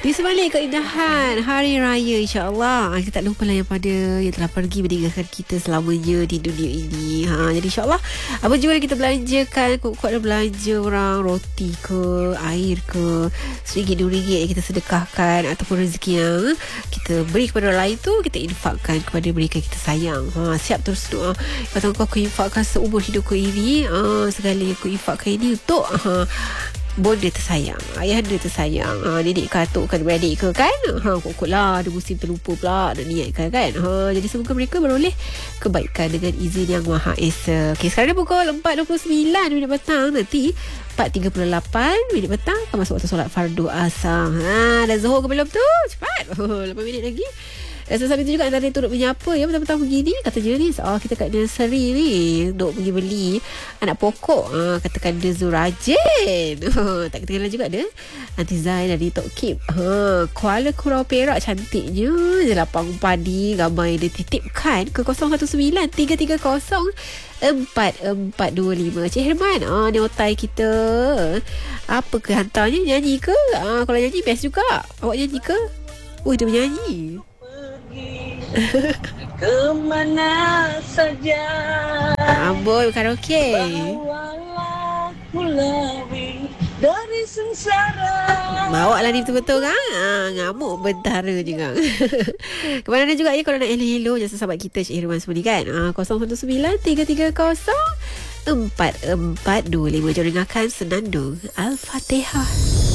Di sebalik keindahan Hari Raya, insyaAllah kita tak lupa lah yang pada yang telah pergi meninggalkan kita selamanya di dunia ini. Jadi insyaAllah apa juga yang kita belanjakan, kuat-kuat dah belanja orang, roti ke, air ke, RM1, RM2 yang kita sedekahkan, ataupun rezeki yang kita beri kepada orang lain tu, kita infakkan kepada mereka kita sayang. Siap terus doa, kata aku infakkan seumur hidupku ini, segala yang aku infakkan ini untuk bonda tersayang, ayah anda tersayang, nenek katuk kan, beradik ke kan, kok lah ada musim terlupa pula nak niatkan kan. Jadi semoga mereka beroleh kebaikan dengan izin yang Maha Esa. Okay, sekarang dah pukul 4.29 minit petang. Nanti 4.38 minit petang akan masuk waktu solat fardu asar. Dah zuhur ke belum tu? Cepat 8 minit lagi. Sambil tu juga antara turut menyapa ya, petang-petang begini katanya ni kita kat nursery ni duk pergi beli anak pokok, katakan dia Zurajin, tak ketinggalan juga ada Aunty Zain dari Tok Kip, Kuala Kurau Perak, cantiknya je lapang padi, gambar yang dia titipkan ke 019-330-4425. Cik Herman, ni otai kita, apa ke hantarnya, nyanyi ke? Kalau nyanyi best juga. Awak nyanyi ke? Dia menyanyi kemana saja Boy karaoke. Bawalah Mulawi dari sengsara. Bawa lah ni betul-betul kan. Ngamuk bentara juga. Kemana juga ya kalau nak hello-hello jasa sahabat kita Cik Irwan semua ni kan. 019-330-4425. Jom dengarkan Senandung Al-Fatihah.